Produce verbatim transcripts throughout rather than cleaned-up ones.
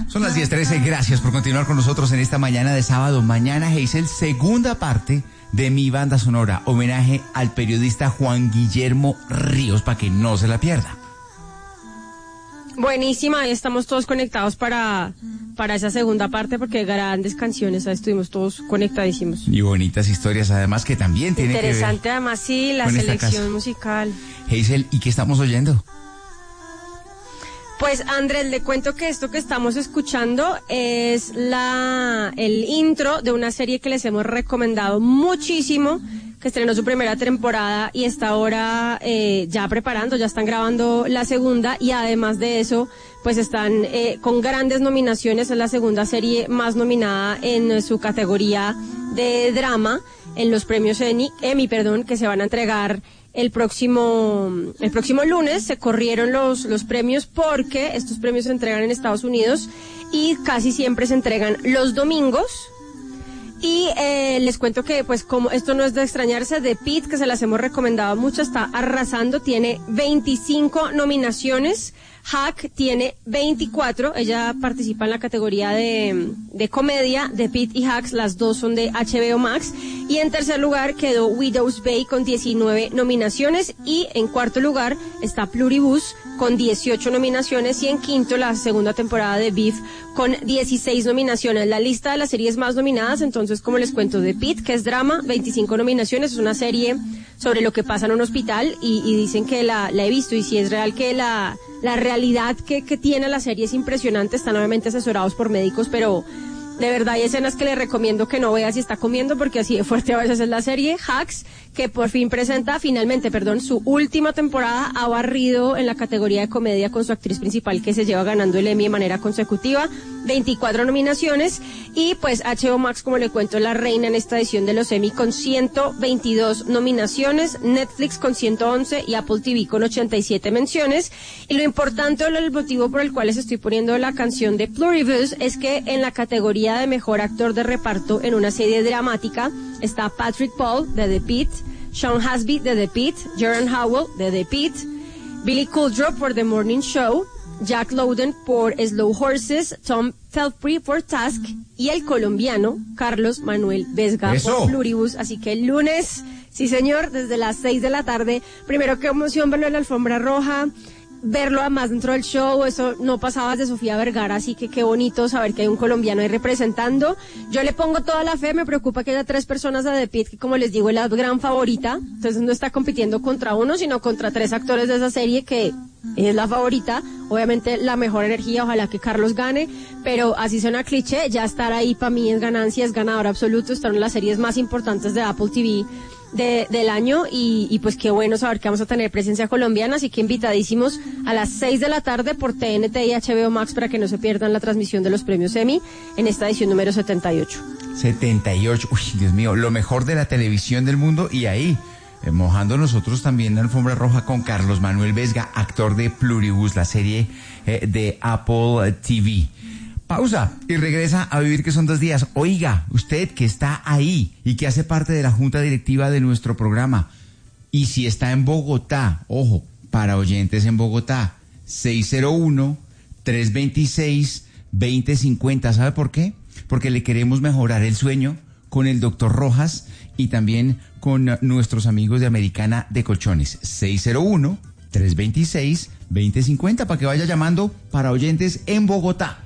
Son las diez trece, gracias por continuar con nosotros en esta mañana de sábado. Mañana, Hazel, segunda parte de mi banda sonora, homenaje al periodista Juan Guillermo Ríos, para que no se la pierda. Buenísima, estamos todos conectados para, para esa segunda parte porque grandes canciones, estuvimos todos conectadísimos. Y bonitas historias además que también tiene que ver. Interesante además, sí, la selección musical. Hazel, ¿y qué estamos oyendo? Pues Andrés, le cuento que esto que estamos escuchando es la el intro de una serie que les hemos recomendado muchísimo, que estrenó su primera temporada y está ahora eh, ya preparando, ya están grabando la segunda y además de eso, pues están eh, con grandes nominaciones. Es la segunda serie más nominada en su categoría de drama en los premios Emmy, Emmy, perdón, que se van a entregar el próximo el próximo lunes. Se corrieron los los premios porque estos premios se entregan en Estados Unidos y casi siempre se entregan los domingos. Y eh, les cuento que, pues, como esto no es de extrañarse, The Pitt, que se las hemos recomendado mucho, está arrasando, tiene veinticinco nominaciones. Hack tiene veinticuatro, ella participa en la categoría de, de comedia. The Pitt y Hacks, las dos son de H B O Max. Y en tercer lugar quedó Widow's Bay con diecinueve nominaciones. Y en cuarto lugar está Pluribus con dieciocho nominaciones. Y en quinto, la segunda temporada de Beef con dieciséis nominaciones. La lista de las series más nominadas, entonces, como les cuento, The Pitt, que es drama, veinticinco nominaciones. Es una serie sobre lo que pasa en un hospital y, y dicen que la, la he visto y si es real que la... La realidad que, que tiene la serie es impresionante. Están obviamente asesorados por médicos, pero de verdad hay escenas que le recomiendo que no vea si está comiendo, porque así de fuerte a veces es la serie. Hacks, que por fin presenta, finalmente, perdón, su última temporada, ha barrido en la categoría de comedia con su actriz principal, que se lleva ganando el Emmy de manera consecutiva, veinticuatro nominaciones. Y pues H B O Max, como le cuento, es la reina en esta edición de los Emmy con ciento veintidós nominaciones, Netflix con ciento once y Apple T V con ochenta y siete menciones. Y lo importante, o el motivo por el cual les estoy poniendo la canción de Pluribus, es que en la categoría de mejor actor de reparto en una serie dramática está Patrick Paul de The Pitt, Sean Hasby de The Pitt, Jerome Howell de The Pitt, Billy Kudrow por The Morning Show, Jack Lowden por Slow Horses, Tom Felpry por Task y el colombiano Carlos Manuel Vesga ¡Eso! Por Pluribus. Así que el lunes, sí señor, desde las seis de la tarde, primero qué emoción verlo en la alfombra roja, verlo además dentro del show, eso no pasaba de Sofía Vergara, así que qué bonito saber que hay un colombiano ahí representando. Yo le pongo toda la fe, me preocupa que haya tres personas de The Pitt, que como les digo es la gran favorita, entonces no está compitiendo contra uno, sino contra tres actores de esa serie que es la favorita, obviamente la mejor energía, ojalá que Carlos gane, pero así suena cliché, ya estar ahí para mí es ganancia, es ganador absoluto, estar en las series más importantes de Apple T V de, del año y, y pues qué bueno saber que vamos a tener presencia colombiana, así que invitadísimos a las seis de la tarde por T N T y H B O Max para que no se pierdan la transmisión de los premios Emmy en esta edición número setenta y ocho. setenta y ocho, uy, Dios mío, lo mejor de la televisión del mundo y ahí, eh, mojando nosotros también la alfombra roja con Carlos Manuel Vesga, actor de Pluribus, la serie eh, de Apple T V. Pausa y regresa a Vivir, que son dos días. Oiga, usted que está ahí y que hace parte de la junta directiva de nuestro programa, y si está en Bogotá, ojo, para oyentes en Bogotá, seis cero uno, tres dos seis, dos cero cinco cero, ¿sabe por qué? Porque le queremos mejorar el sueño con el doctor Rojas y también con nuestros amigos de Americana de Colchones. seis cero uno, tres dos seis, dos cero cinco cero para que vaya llamando para oyentes en Bogotá.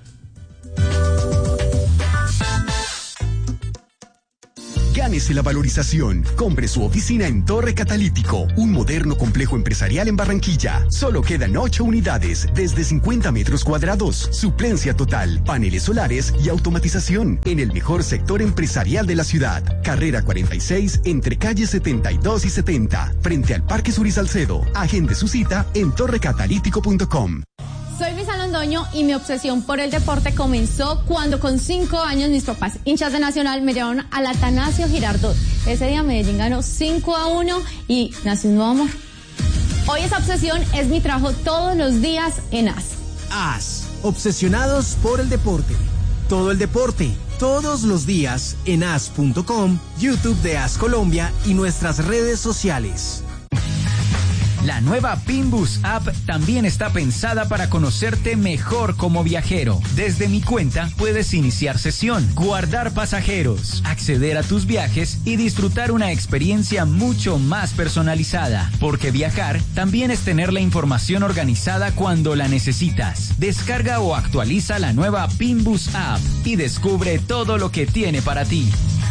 Gánese la valorización. Compre su oficina en Torre Catalítico, un moderno complejo empresarial en Barranquilla. Solo quedan ocho unidades, desde cincuenta metros cuadrados. Suplencia total, paneles solares y automatización. En el mejor sector empresarial de la ciudad. Carrera cuarenta y seis, entre calles setenta y dos y setenta, frente al Parque Sur y Salcedo. Agende su cita en torre catalítico punto com. Soy Luisa Londoño y mi obsesión por el deporte comenzó cuando con cinco años mis papás, hinchas de Nacional, me llevaron al Atanasio Girardot. Ese día Medellín ganó cinco a uno y nació un nuevo amor. Hoy esa obsesión es mi trabajo todos los días en A S. A S, obsesionados por el deporte. Todo el deporte, todos los días en A S punto com, YouTube de A S Colombia y nuestras redes sociales. La nueva Pinbus App también está pensada para conocerte mejor como viajero. Desde mi cuenta puedes iniciar sesión, guardar pasajeros, acceder a tus viajes y disfrutar una experiencia mucho más personalizada. Porque viajar también es tener la información organizada cuando la necesitas. Descarga o actualiza la nueva Pinbus App y descubre todo lo que tiene para ti.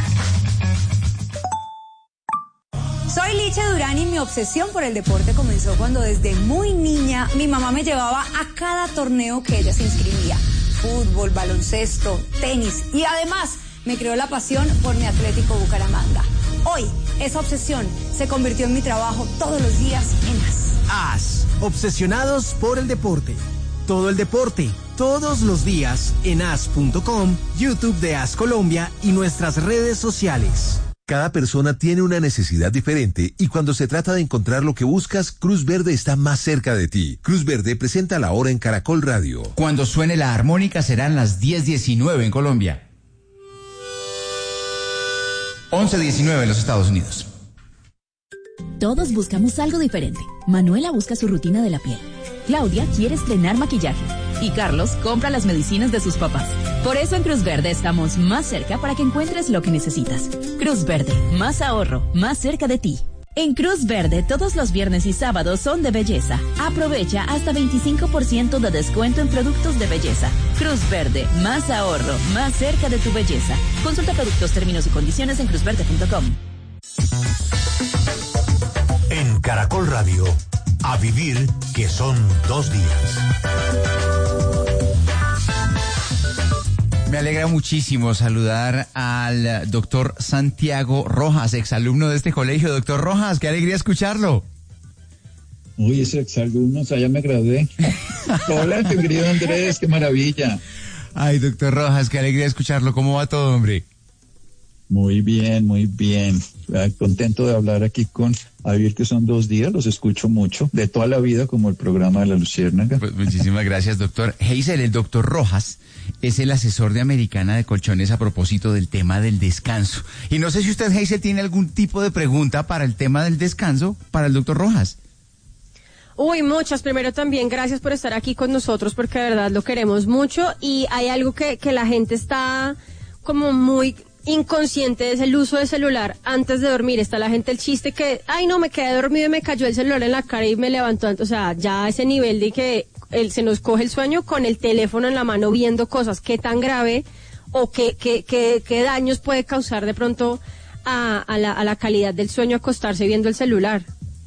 Soy Licha Durán y mi obsesión por el deporte comenzó cuando desde muy niña mi mamá me llevaba a cada torneo que ella se inscribía. Fútbol, baloncesto, tenis y además me creó la pasión por mi Atlético Bucaramanga. Hoy esa obsesión se convirtió en mi trabajo todos los días en A S. A S, obsesionados por el deporte. Todo el deporte, todos los días en A S punto com, YouTube de A S Colombia y nuestras redes sociales. Cada persona tiene una necesidad diferente y cuando se trata de encontrar lo que buscas, Cruz Verde está más cerca de ti. Cruz Verde presenta la hora en Caracol Radio. Cuando suene la armónica serán las diez diecinueve en Colombia. once diecinueve en los Estados Unidos. Todos buscamos algo diferente. Manuela busca su rutina de la piel. Claudia quiere estrenar maquillaje. Y Carlos compra las medicinas de sus papás. Por eso en Cruz Verde estamos más cerca para que encuentres lo que necesitas. Cruz Verde, más ahorro, más cerca de ti. En Cruz Verde, todos los viernes y sábados son de belleza. Aprovecha hasta veinticinco por ciento de descuento en productos de belleza. Cruz Verde, más ahorro, más cerca de tu belleza. Consulta productos, términos y condiciones en cruz verde punto com. En Caracol Radio, a vivir que son dos días. Me alegra muchísimo saludar al doctor Santiago Rojas, exalumno de este colegio. Doctor Rojas, qué alegría escucharlo. Uy, ese exalumno, o sea, ya me gradué. Hola, qué querido Andrés, qué maravilla. Ay, doctor Rojas, qué alegría escucharlo. ¿Cómo va todo, hombre? Muy bien, muy bien. Contento de hablar aquí con Javier, que son dos días, los escucho mucho, de toda la vida, como el programa de La Luciérnaga. Pues muchísimas gracias, doctor. Heisel, el doctor Rojas es el asesor de Americana de Colchones a propósito del tema del descanso. Y no sé si usted, Heisel, tiene algún tipo de pregunta para el tema del descanso para el doctor Rojas. Uy, muchas. Primero también gracias por estar aquí con nosotros, porque de verdad lo queremos mucho. Y hay algo que, que la gente está como muy inconsciente, es el uso de celular antes de dormir. Está la gente el chiste que, ay no, me quedé dormido y me cayó el celular en la cara y me levantó. O sea, ya a ese nivel de que el, se nos coge el sueño con el teléfono en la mano viendo cosas. ¿Qué tan grave o qué, qué, qué, qué daños puede causar de pronto a, a, la, a la calidad del sueño acostarse viendo el celular?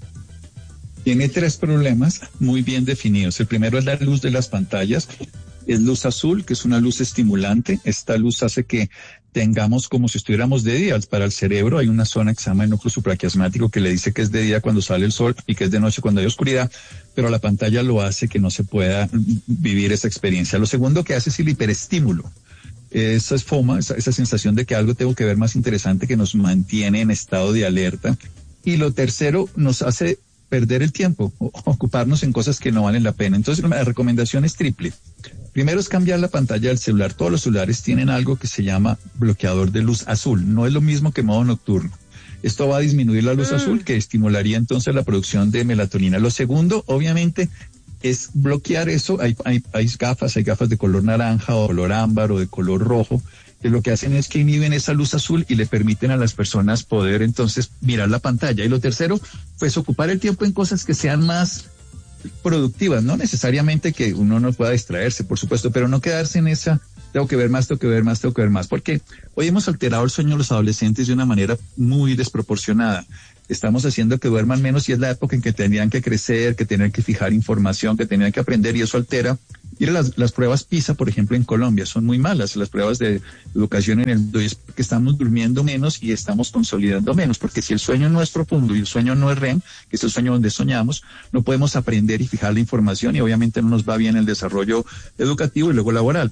Tiene tres problemas muy bien definidos. El primero es la luz de las pantallas. Es luz azul, que es una luz estimulante. Esta luz hace que tengamos como si estuviéramos de día. Para el cerebro hay una zona que se llama el núcleo supraquiasmático que le dice que es de día cuando sale el sol y que es de noche cuando hay oscuridad, pero la pantalla lo hace que no se pueda vivir esa experiencia. Lo segundo que hace es el hiperestímulo. Esa es FOMA, esa, esa sensación de que algo tengo que ver más interesante, que nos mantiene en estado de alerta. Y lo tercero nos hace perder el tiempo, ocuparnos en cosas que no valen la pena. Entonces la recomendación es triple. Primero es cambiar la pantalla del celular. Todos los celulares tienen algo que se llama bloqueador de luz azul. No es lo mismo que modo nocturno. Esto va a disminuir la luz mm. azul, que estimularía entonces la producción de melatonina. Lo segundo, obviamente, es bloquear eso. Hay, hay, hay gafas, hay gafas de color naranja o color ámbar o de color rojo, que lo que hacen es que inhiben esa luz azul y le permiten a las personas poder entonces mirar la pantalla. Y lo tercero, pues ocupar el tiempo en cosas que sean más productivas, no necesariamente que uno no pueda distraerse, por supuesto, pero no quedarse en esa, tengo que ver más, tengo que ver más, tengo que ver más, porque hoy hemos alterado el sueño de los adolescentes de una manera muy desproporcionada. Estamos haciendo que duerman menos y es la época en que tenían que crecer, que tenían que fijar información, que tenían que aprender, y eso altera. Mira, las, las pruebas PISA, por ejemplo, en Colombia son muy malas. Las pruebas de educación en el mundo, es porque estamos durmiendo menos y estamos consolidando menos, porque si el sueño no es profundo y el sueño no es R E M, que es el sueño donde soñamos, no podemos aprender y fijar la información y obviamente no nos va bien el desarrollo educativo y luego laboral.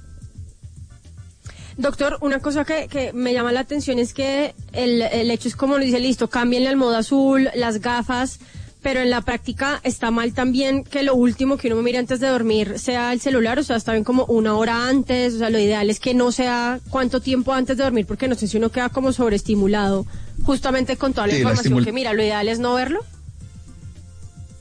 Doctor, una cosa que, que me llama la atención es que el, el hecho es como lo dice, listo, cámbienle al modo azul, las gafas, pero en la práctica está mal también que lo último que uno mire antes de dormir sea el celular. O sea, está bien como una hora antes. O sea, lo ideal es que no sea cuánto tiempo antes de dormir, porque no sé si uno queda como sobreestimulado justamente con toda la sí, información la estimul- que mira, lo ideal es no verlo.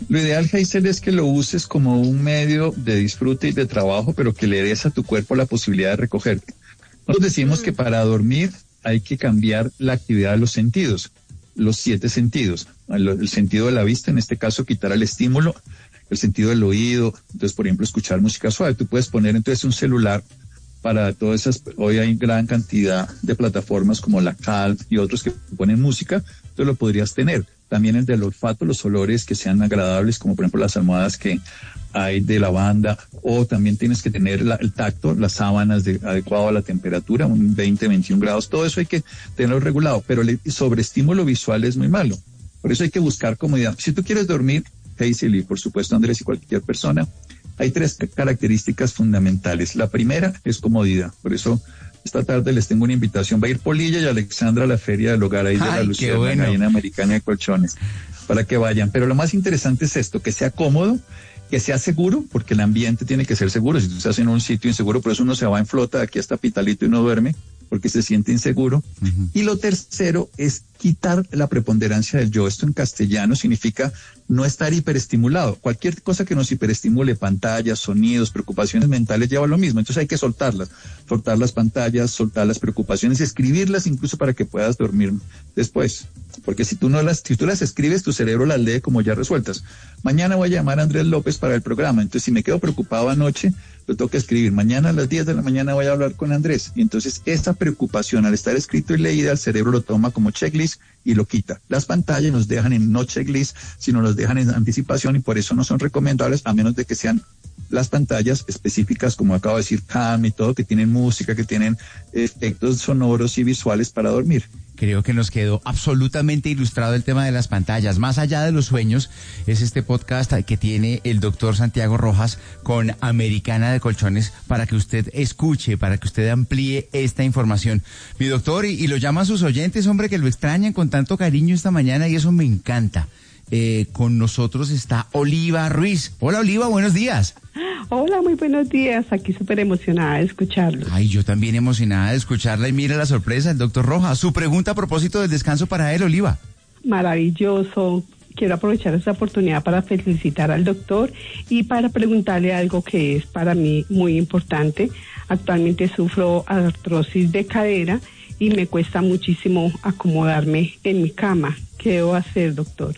Lo ideal, Hazel, es que lo uses como un medio de disfrute y de trabajo, pero que le des a tu cuerpo la posibilidad de recogerte. Nosotros decimos mm. que para dormir hay que cambiar la actividad de los sentidos, los siete sentidos. El, el sentido de la vista, en este caso, quitar el estímulo, el sentido del oído. Entonces, por ejemplo, escuchar música suave. Tú puedes poner entonces un celular para todas esas, hoy hay gran cantidad de plataformas como la Calm y otros que ponen música, entonces lo podrías tener. También el del olfato, los olores que sean agradables, como por ejemplo las almohadas que hay de lavanda, o también tienes que tener la, el tacto, las sábanas de, adecuado a la temperatura, un veinte, veintiún grados, todo eso hay que tenerlo regulado, pero el sobreestímulo visual es muy malo. Por eso hay que buscar comodidad. Si tú quieres dormir, Hazel y por supuesto Andrés y cualquier persona, hay tres características fundamentales. La primera es comodidad, por eso esta tarde les tengo una invitación. Va a ir Polilla y Alexandra a la Feria del Hogar ahí de la Luciana, bueno. Ahí en Americana de Colchones, para que vayan. Pero lo más interesante es esto, que sea cómodo, que sea seguro, porque el ambiente tiene que ser seguro. Si tú estás en un sitio inseguro, por eso uno se va en flota de aquí hasta Pitalito y no duerme, porque se siente inseguro. Uh-huh. Y lo tercero es quitar la preponderancia del yo. Esto en castellano significa no estar hiperestimulado. Cualquier cosa que nos hiperestimule, pantallas, sonidos, preocupaciones mentales, lleva lo mismo. Entonces hay que soltarlas, soltar las pantallas, soltar las preocupaciones, escribirlas incluso para que puedas dormir después. Porque si tú no las, si tú las escribes, tu cerebro las lee como ya resueltas. Mañana voy a llamar a Andrés López para el programa. Entonces si me quedo preocupado anoche, lo tengo que escribir. Mañana a las diez de la mañana voy a hablar con Andrés. Y entonces esta preocupación al estar escrito y leída, el cerebro lo toma como checklist y lo quita. Las pantallas nos dejan en no checklist, sino nos dejan en anticipación y por eso no son recomendables a menos de que sean las pantallas específicas, como acabo de decir, Calm y todo, que tienen música, que tienen efectos sonoros y visuales para dormir. Creo que nos quedó absolutamente ilustrado el tema de las pantallas. Más allá de los sueños, es este podcast que tiene el doctor Santiago Rojas con Americana de Colchones para que usted escuche, para que usted amplíe esta información. Mi doctor, y, y lo llaman sus oyentes, hombre, que lo extrañan con tanto cariño esta mañana y eso me encanta. Eh, con nosotros está Oliva Ruiz. Hola, Oliva, buenos días. Hola, muy buenos días. Aquí súper emocionada de escucharlo. Ay, yo también emocionada de escucharla y mira la sorpresa, el doctor Rojas. Su pregunta a propósito del descanso para él, Oliva. Maravilloso. Quiero aprovechar esta oportunidad para felicitar al doctor y para preguntarle algo que es para mí muy importante. Actualmente sufro artrosis de cadera y me cuesta muchísimo acomodarme en mi cama. ¿Qué debo hacer, doctor?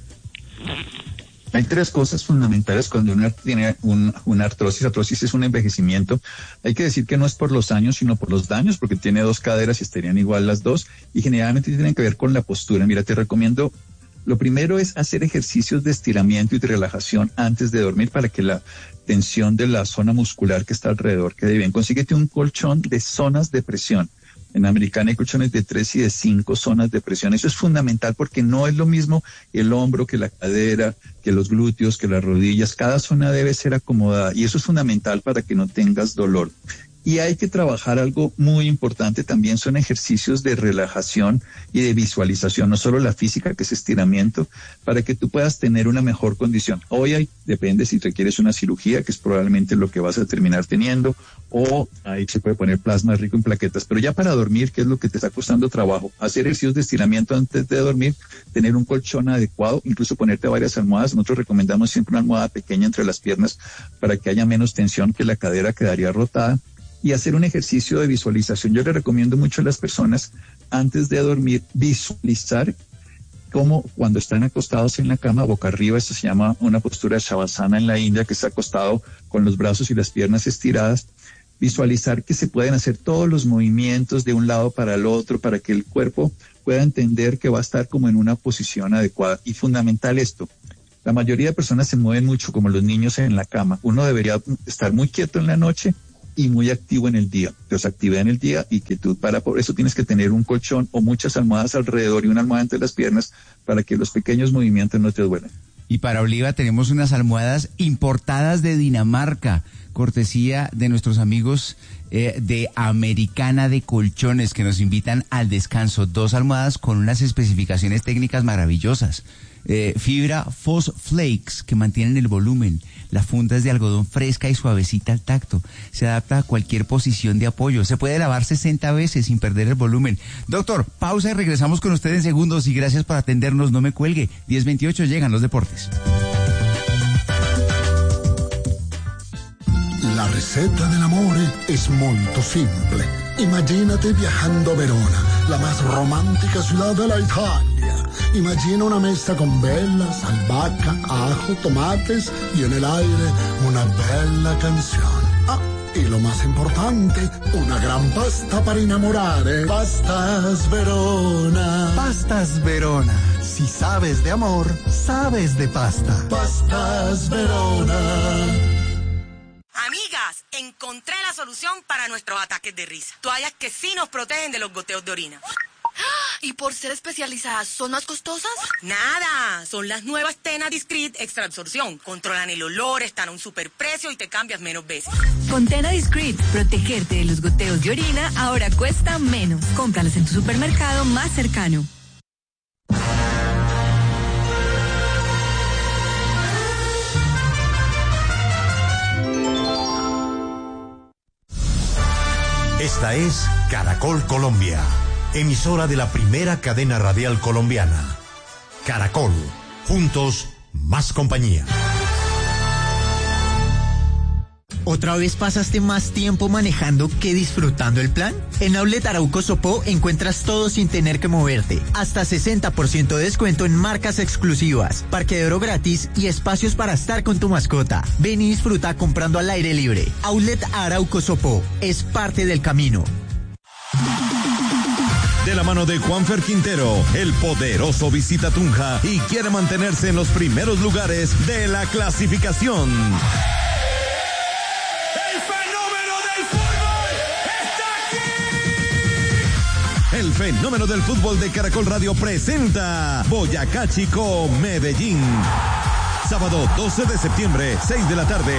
Hay tres cosas fundamentales cuando uno tiene un, una artrosis. Artrosis es un envejecimiento. Hay que decir que no es por los años, sino por los daños, porque tiene dos caderas y estarían igual las dos, y generalmente tienen que ver con la postura. Mira, te recomiendo, lo primero es hacer ejercicios de estiramiento y de relajación antes de dormir para que la tensión de la zona muscular que está alrededor quede bien. Consíguete un colchón de zonas de presión. En Americana hay colchones de tres y de cinco zonas de presión. Eso es fundamental porque no es lo mismo el hombro que la cadera, que los glúteos, que las rodillas. Cada zona debe ser acomodada y eso es fundamental para que no tengas dolor. Y hay que trabajar algo muy importante también, son ejercicios de relajación y de visualización, no solo la física, que es estiramiento, para que tú puedas tener una mejor condición. Hoy hay, depende si requieres una cirugía, que es probablemente lo que vas a terminar teniendo, o ahí se puede poner plasma rico en plaquetas, pero ya para dormir, ¿qué es lo que te está costando trabajo? Hacer ejercicios de estiramiento antes de dormir, tener un colchón adecuado, incluso ponerte varias almohadas. Nosotros recomendamos siempre una almohada pequeña entre las piernas para que haya menos tensión, que la cadera quedaría rotada. Y hacer un ejercicio de visualización. Yo le recomiendo mucho a las personas antes de dormir visualizar cómo cuando están acostados en la cama boca arriba, esto se llama una postura de Shavasana en la India, que está acostado con los brazos y las piernas estiradas, visualizar que se pueden hacer todos los movimientos de un lado para el otro para que el cuerpo pueda entender que va a estar como en una posición adecuada. Y fundamental esto, la mayoría de personas se mueven mucho como los niños en la cama. Uno debería estar muy quieto en la noche y muy activo en el día. Entonces, actividad en el día y quietud. Para por eso tienes que tener un colchón o muchas almohadas alrededor y una almohada entre las piernas para que los pequeños movimientos no te duelan. Y para Oliva tenemos unas almohadas importadas de Dinamarca, cortesía de nuestros amigos eh, de Americana de Colchones, que nos invitan al descanso. Dos almohadas con unas especificaciones técnicas maravillosas. Eh, fibra Fos Flakes que mantienen el volumen. La funda es de algodón fresca y suavecita al tacto. Se adapta a cualquier posición de apoyo. Se puede lavar sesenta veces sin perder el volumen. Doctor, pausa y regresamos con usted en segundos. Y gracias por atendernos. No me cuelgue. diez veintiocho llegan los deportes. ricetta dell'amore è molto simple. Imagínate viajando a Verona, la más romántica ciudad de la Italia. Imagina una mesa con velas, albahaca, ajo, tomates y en el aire una bella canción. Ah, y lo más importante, una gran pasta para enamorare. Pastas Verona. Pastas Verona. Si sabes de amor, sabes de pasta. Pastas Verona. Amigas, encontré la solución para nuestros ataques de risa. Toallas que sí nos protegen de los goteos de orina. ¿Y por ser especializadas, son más costosas? Nada, son las nuevas Tena Discreet Extra Absorción. Controlan el olor, están a un superprecio y te cambias menos veces. Con Tena Discreet, protegerte de los goteos de orina ahora cuesta menos. Cómpralas en tu supermercado más cercano. Esta es Caracol Colombia, emisora de la primera cadena radial colombiana. Caracol, juntos, más compañía. ¿Otra vez pasaste más tiempo manejando que disfrutando el plan? En Outlet Arauco Sopó encuentras todo sin tener que moverte. Hasta sesenta por ciento de descuento en marcas exclusivas, parqueadero gratis y espacios para estar con tu mascota. Ven y disfruta comprando al aire libre. Outlet Arauco Sopó es parte del camino. De la mano de Juanfer Quintero, el poderoso visita Tunja y quiere mantenerse en los primeros lugares de la clasificación. El fenómeno del fútbol de Caracol Radio presenta Boyacá Chico Medellín. Sábado doce de septiembre, seis de la tarde.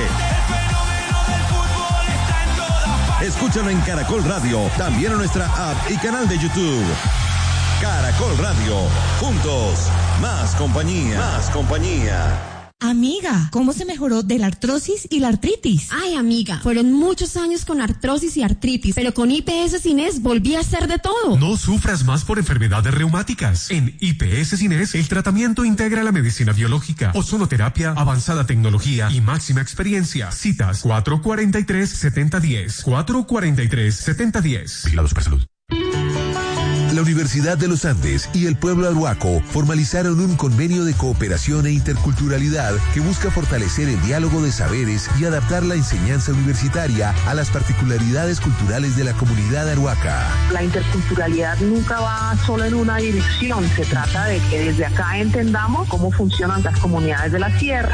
Escúchalo en Caracol Radio, también en nuestra app y canal de YouTube. Caracol Radio, juntos, más compañía, más compañía. Amiga, ¿cómo se mejoró de la artrosis y la artritis? Ay, amiga, fueron muchos años con artrosis y artritis, pero con I P S Cines volví a hacer de todo. No sufras más por enfermedades reumáticas. En I P S Cines, el tratamiento integra la medicina biológica, ozonoterapia, avanzada tecnología y máxima experiencia. Citas cuatro cuatro tres, siete cero uno cero, cuatro cuatro tres, siete cero uno cero. Vigilados por salud. La Universidad de los Andes y el pueblo arhuaco formalizaron un convenio de cooperación e interculturalidad que busca fortalecer el diálogo de saberes y adaptar la enseñanza universitaria a las particularidades culturales de la comunidad arhuaca. La interculturalidad nunca va solo en una dirección, se trata de que desde acá entendamos cómo funcionan las comunidades de la sierra.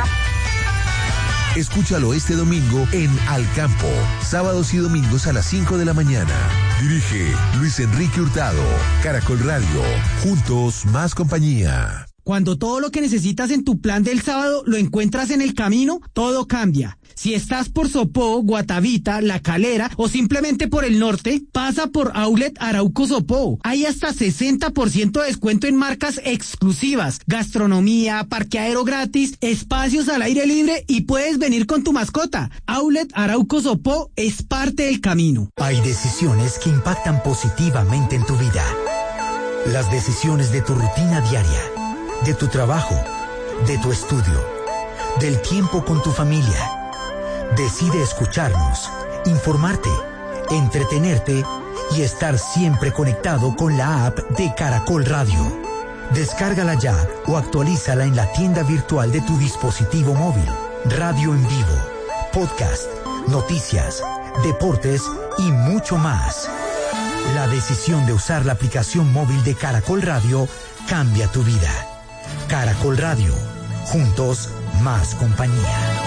Escúchalo este domingo en Al Campo, sábados y domingos a las cinco de la mañana. Dirige Luis Enrique Hurtado. Caracol Radio, juntos más compañía. Cuando todo lo que necesitas en tu plan del sábado lo encuentras en el camino, todo cambia. Si estás por Sopó, Guatavita, La Calera o simplemente por el norte, pasa por Outlet Arauco Sopó. Hay hasta sesenta por ciento de descuento en marcas exclusivas, gastronomía, parqueadero gratis, espacios al aire libre y puedes venir con tu mascota. Outlet Arauco Sopó es parte del camino. Hay decisiones que impactan positivamente en tu vida. Las decisiones de tu rutina diaria, de tu trabajo, de tu estudio, del tiempo con tu familia. Decide escucharnos, informarte, entretenerte y estar siempre conectado con la app de Caracol Radio. Descárgala ya o actualízala en la tienda virtual de tu dispositivo móvil. Radio en vivo, podcast, noticias, deportes y mucho más. La decisión de usar la aplicación móvil de Caracol Radio cambia tu vida. Caracol Radio, juntos más compañía.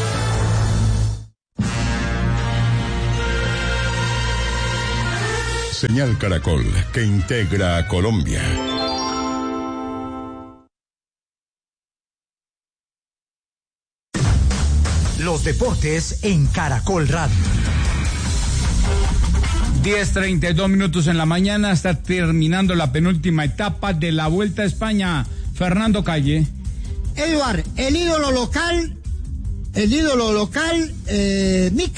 Señal Caracol, que integra a Colombia. Los deportes en Caracol Radio. diez treinta y dos minutos en la mañana, está terminando la penúltima etapa de la Vuelta a España. Fernando Calle. Eduard, el ídolo local, el ídolo local, eh, Mikel